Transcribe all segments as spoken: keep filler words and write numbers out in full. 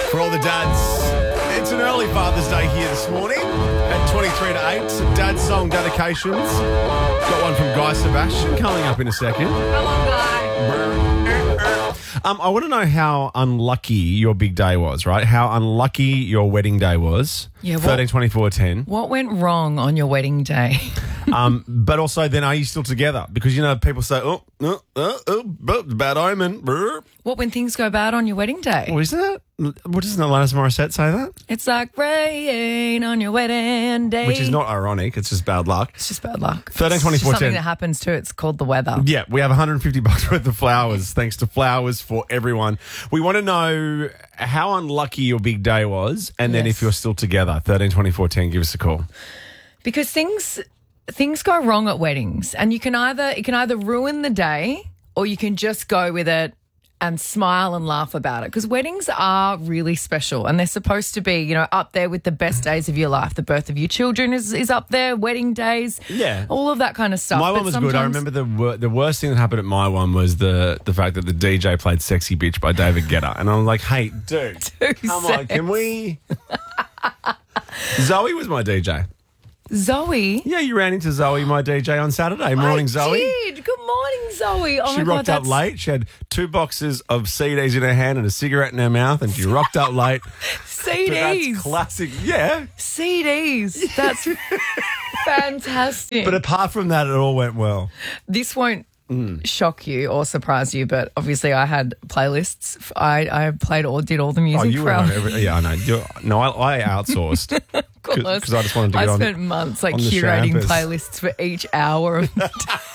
For all the dads, it's an early Father's Day here this morning at twenty-three to eight. Some dad song dedications. Got one from Guy Sebastian coming up in a second. Come on, Guy. Um, I want to know how unlucky your big day was, right? How unlucky your wedding day was. Yeah, what- thirteen, twenty-four, ten. What went wrong on your wedding day? Um, but also, then are you still together? Because, you know, people say, oh, oh, oh, oh bad omen. Brr. What when things go bad on your wedding day? What is that? What doesn't Alanis Morissette say that? It's like rain on your wedding day. Which is not ironic. It's just bad luck. It's just bad luck. thirteen, It's twenty-four, just something ten. that happens too. It's called the weather. Yeah, we have one hundred fifty bucks worth of flowers, thanks to Flowers for Everyone. We want to know how unlucky your big day was, and then Yes. if you're still together. thirteen, twenty-four, ten, give us a call. Because things things go wrong at weddings, and you can either it can either ruin the day or you can just go with it and smile and laugh about it. Because weddings are really special, and they're supposed to be, you know, up there with the best days of your life. The birth of your children is, is up there, wedding days, Yeah. all of that kind of stuff. My But one was good. I sometimes- remember the wor- the worst thing that happened at my one was the the fact that the D J played Sexy Bitch by David Guetta. And I was like, hey, dude, Who come on, says? can we... Zoe was my D J. Zoe. Yeah, you ran into Zoe, my D J, on Saturday. Morning, I Zoe. did. Good morning, Zoe. Oh She my rocked God, up that's late. She had two boxes of C Ds in her hand and a cigarette in her mouth, and she rocked up late. C But that's Ds. classic. Yeah. C Ds. That's fantastic. But apart from that, it all went well. This won't Mm. shock you or surprise you, but obviously I had playlists. I, I played or did all the music Oh, you for were our- on every. Yeah, I know. You're, no, I, I outsourced course. because I just wanted to I get on. spent months like on the curating Shampers. playlists for each hour of the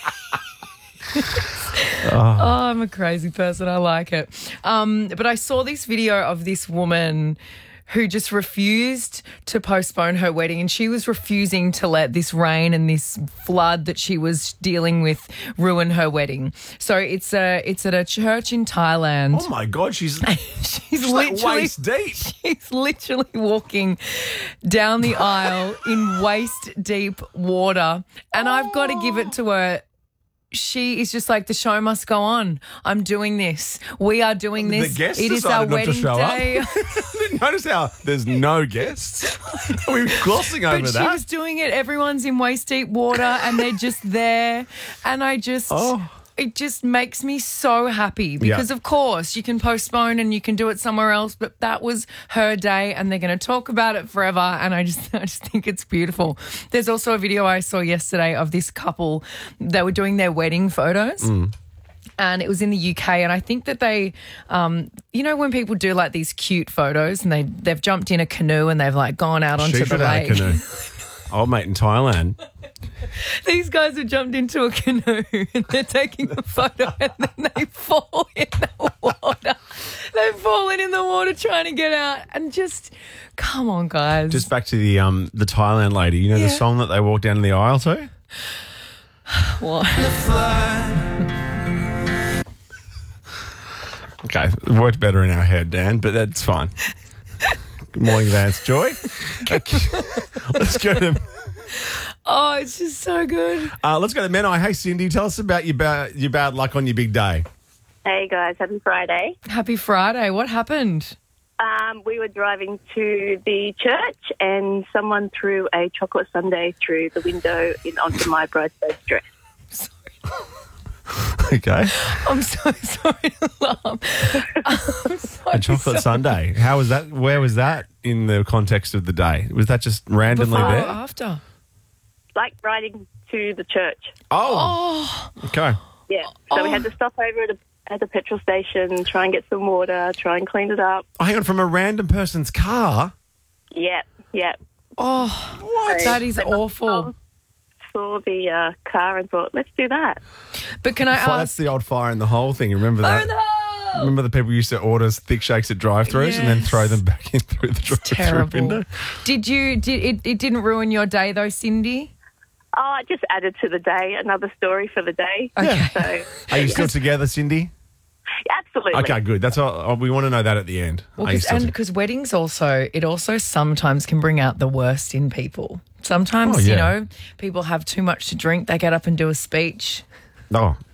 day. Oh, I'm a crazy person. I like it. Um, but I saw this video of this woman who just refused to postpone her wedding, and she was refusing to let this rain and this flood that she was dealing with ruin her wedding. So it's a it's at a church in Thailand. Oh my God, she's, She's, she's like literally waist deep. She's literally walking down the aisle in waist deep water, and I've got to give it to her. She is just like, the show must go on. I'm doing this. We are doing The this. guests It is our decided not to wedding show up. day. Notice how there's no guests. Are we glossing over But she that? was doing it. Everyone's in waist deep water, and they're just there. And I just, Oh. it just makes me so happy because, Yeah. of course, you can postpone and you can do it somewhere else. But that was her day, and they're going to talk about it forever. And I just, I just think it's beautiful. There's also a video I saw yesterday of this couple. They were doing their wedding photos. Mm. And it was in the U K, and I think that they, um, you know, when people do like these cute photos, and they they've jumped in a canoe and they've like gone out onto She the should have lake. a canoe. Old mate in Thailand. These guys have jumped into a canoe and they're taking a photo, and then they fall in the water. They've fallen in the water trying to get out, and just come on, guys. Just back to the um the Thailand lady. You know Yeah. the song that they walked down the aisle to? what? Okay, it worked better in our head, Dan, but that's fine. Good morning, Vance Joy. Okay, let's go to Oh, it's just so good. uh, let's go to Menai. Hey, Cindy, tell us about your bad your bad luck on your big day. Hey guys, happy Friday. Happy Friday. What happened? Um, we were driving to the church and someone threw a chocolate sundae through the window in onto my bridesmaid's dress. Okay, I'm so sorry to laugh. I'm so a chocolate sorry. sundae. How was that? Where was that in the context of the day? Was that just randomly Before or there? after? Like riding to the church. Oh, Oh, okay. Yeah. So we had to stop over at, a, at the petrol station, try and get some water, try and clean it up. Oh, hang on, from a random person's car. Yeah, yeah. oh, What? that is They must have awful. Saw the uh, car and thought, let's do that. But can I Fi- That's ask? the old fire in the hole thing. Remember that? Oh, no! Remember the people used to order thick shakes at drive-thrus and then Yes. throw them back in through the drive-through Terrible. window? Did you? Did it? It didn't ruin your day though, Cindy. Oh, it just added to the day, another story for the day. Okay. So, Are you still together, Cindy? absolutely. Okay, good. That's all. We want to know that at the end. Well, Are you 'cause- still and to- because weddings also, it also sometimes can bring out the worst in people. Sometimes, Oh, you yeah. know, people have too much to drink. They get up and do a speech. oh,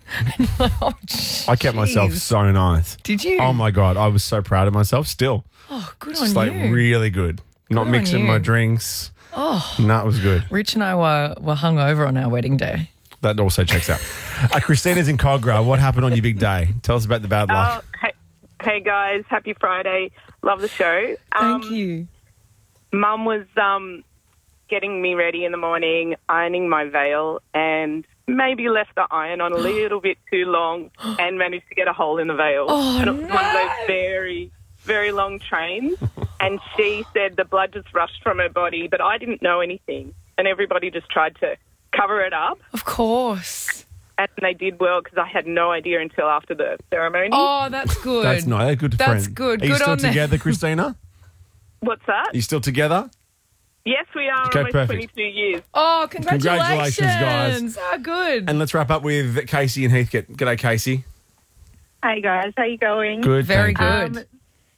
Oh, I kept myself jeez. so nice. Did you? Oh, my God. I was so proud of myself still. Oh, good Just on like you. really good. Not on mixing you. my drinks. Oh, No, it was good. Rich and I were, were hungover on our wedding day. That also checks out. Uh, Christina's in Cogra. What happened on your big day? Tell us about the bad Oh, luck. hey, hey guys, happy Friday. Love the show. Thank Um, you. Mum was um, getting me ready in the morning, ironing my veil, and maybe left the iron on a little bit too long and managed to get a hole in the veil. Oh, and it was one of no. those very, very long trains. And she said the blood just rushed from her body, but I didn't know anything. And everybody just tried to cover it up. Of course. And they did well because I had no idea until after the ceremony. Oh, that's good. That's nice. Good That's friends. good. Are you Good still on them. together, Christina? What's that? Are you still together? Yes, we are. Okay, almost perfect. twenty-two years. Oh, congratulations. Congratulations, guys. Oh, good. And let's wrap up with Casey and Heathcote. G'day, Casey. Hey guys, how you going? Good. Very thank you. good. Um,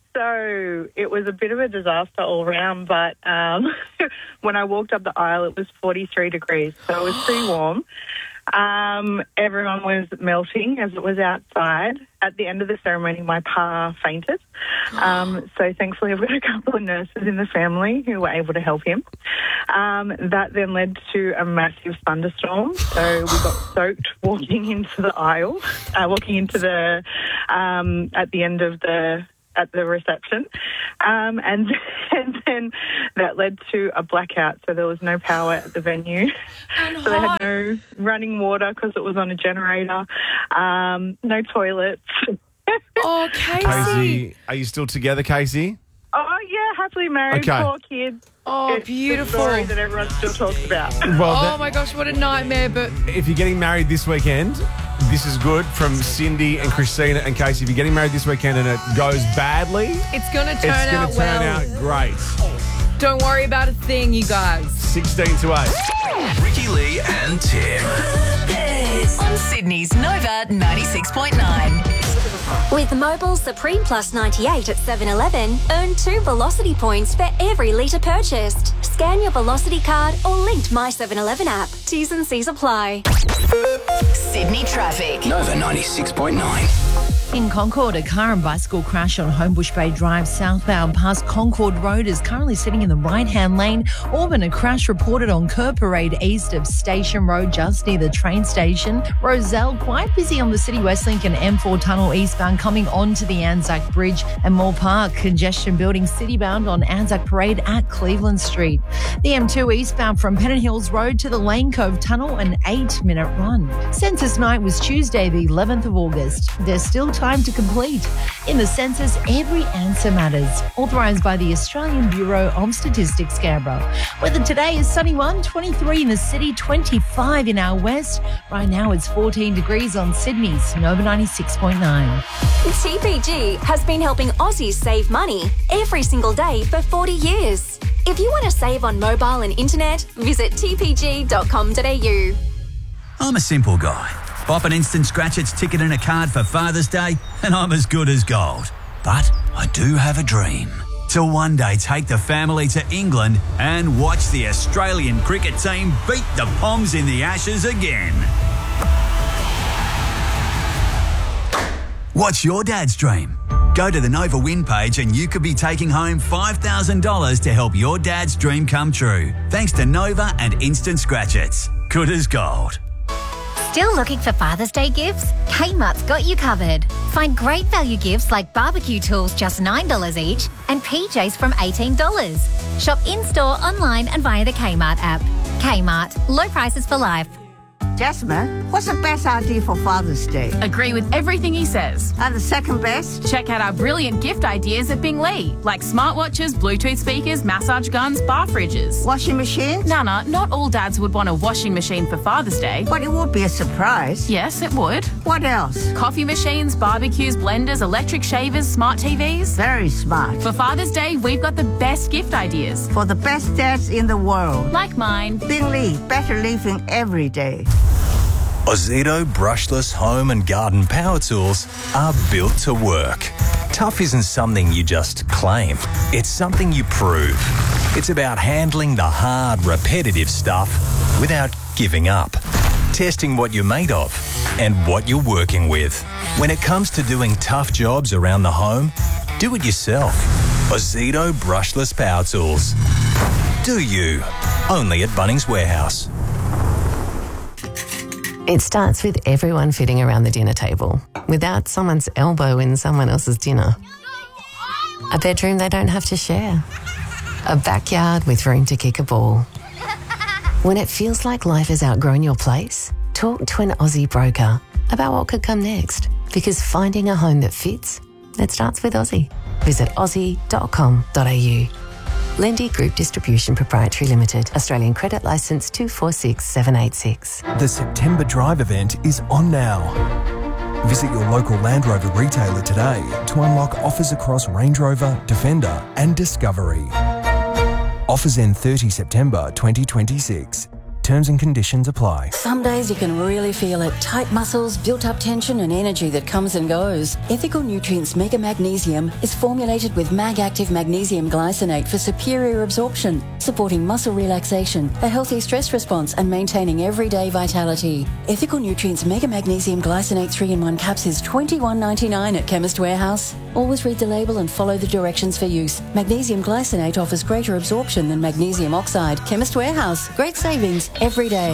so it was a bit of a disaster all round, but um, when I walked up the aisle, it was forty-three degrees, so it was pretty warm. Um, everyone was melting as it was outside. At the end of the ceremony, my pa fainted. Um, so thankfully, I've got a couple of nurses in the family who were able to help him. Um, that then led to a massive thunderstorm. So we got soaked walking into the aisle, uh, walking into the, um, at the end of the, at the reception. Um, and, and then that led to a blackout. So there was no power at the venue. And So they hot. had no running water because it was on a generator, um, no toilets. Oh, Casey. Casey, are you still together, Casey? Oh, yeah, happily married, Okay. four kids. Oh, It's the beautiful. story that everyone still talks about. Well, Oh, that- my gosh, what a nightmare. But if you're getting married this weekend, this is good from Cindy and Christina and Casey. If you're getting married this weekend and it goes badly, it's going to turn it's going out to turn well. out great. Don't worry about a thing, you guys. sixteen to eight. Ricky Lee and Tim. On Sydney's Nova ninety-six point nine. With Mobile Supreme Plus ninety-eight at seven eleven, earn two Velocity points for every litre purchased. Scan your Velocity card or linked My seven eleven app. T's and C's apply. Sydney traffic. Nova ninety-six point nine. In Concord, a car and bicycle crash on Homebush Bay Drive southbound past Concord Road is currently sitting in the right-hand lane. Auburn, a crash reported on Kerr Parade east of Station Road, just near the train station. Roselle, quite busy on the City West Link and M four tunnel eastbound coming onto the Anzac Bridge. And Moore Park, congestion building citybound on Anzac Parade at Cleveland Street. The M two eastbound from Pennant Hills Road to the Lane Cove Tunnel, an eight-minute run. Census night was Tuesday, the eleventh of August. There's still time to complete. In the census, every answer matters. Authorised by the Australian Bureau of Statistics, Canberra. Weather today is sunny one, twenty-three in the city, twenty-five in our west. Right now it's fourteen degrees on Sydney's Nova ninety-six point nine. T P G has been helping Aussies save money every single day for forty years. If you want to save on mobile and internet, visit t p g dot com dot a u. I'm a simple guy. Pop an Instant Scratch-Its ticket and a card for Father's Day, and I'm as good as gold. But I do have a dream. To one day take the family to England and watch the Australian cricket team beat the Poms in the Ashes again. What's your dad's dream? Go to the Nova Win page and you could be taking home five thousand dollars to help your dad's dream come true. Thanks to Nova and Instant Scratch-Its. Good as gold. Still looking for Father's Day gifts? Kmart's got you covered. Find great value gifts like barbecue tools just nine dollars each and P Js from eighteen dollars. Shop in-store, online and via the Kmart app. Kmart, low prices for life. Jasmine, what's the best idea for Father's Day? Agree with everything he says. And the second best? Check out our brilliant gift ideas at Bing Lee, like smartwatches, Bluetooth speakers, massage guns, bar fridges. Washing machines? Nana, not all dads would want a washing machine for Father's Day. But it would be a surprise. Yes, it would. What else? Coffee machines, barbecues, blenders, electric shavers, smart T Vs. Very smart. For Father's Day, we've got the best gift ideas. For the best dads in the world. Like mine. Bing Lee, better living every day. Ozito brushless home and garden power tools are built to work. Tough isn't something you just claim. It's something you prove. It's about handling the hard, repetitive stuff without giving up. Testing what you're made of and what you're working with. When it comes to doing tough jobs around the home, do it yourself. Ozito Brushless Power Tools. Do you? Only at Bunnings Warehouse. It starts with everyone fitting around the dinner table without someone's elbow in someone else's dinner. A bedroom they don't have to share. A backyard with room to kick a ball. When it feels like life has outgrown your place, talk to an Aussie broker about what could come next. Because finding a home that fits, it starts with Aussie. Visit aussie dot com dot a u. Lendy Group Distribution Proprietary Limited. Australian Credit Licence two four six seven eight six. The September Drive event is on now. Visit your local Land Rover retailer today to unlock offers across Range Rover, Defender and Discovery. Offers end thirtieth September twenty twenty-six. Terms and conditions apply. Some days you can really feel it. Tight muscles, built-up tension and energy that comes and goes. Ethical Nutrients Mega Magnesium is formulated with Mag-Active Magnesium Glycinate for superior absorption, supporting muscle relaxation, a healthy stress response and maintaining everyday vitality. Ethical Nutrients Mega Magnesium Glycinate three in one caps is twenty-one ninety-nine at Chemist Warehouse. Always read the label and follow the directions for use. Magnesium Glycinate offers greater absorption than magnesium oxide. Chemist Warehouse. Great savings every day.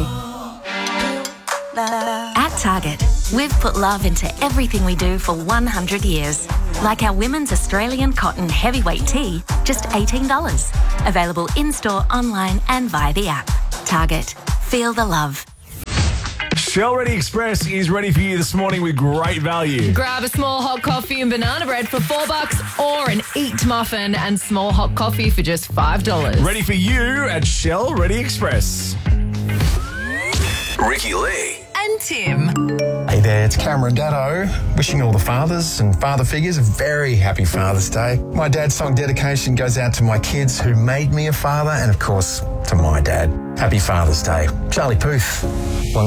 At Target, we've put love into everything we do for one hundred years. Like our women's Australian cotton heavyweight tee, just eighteen dollars. Available in-store, online and via the app. Target. Feel the love. Shell Ready Express is ready for you this morning with great value. Grab a small hot coffee and banana bread for four bucks or an Eat muffin and small hot coffee for just five dollars. Ready for you at Shell Ready Express. Ricky Lee. And Tim. Hey there, it's Cameron Daddo, wishing all the fathers and father figures a very happy Father's Day. My dad's song dedication goes out to my kids who made me a father and, of course, to my dad. Happy Father's Day. Charlie Puth.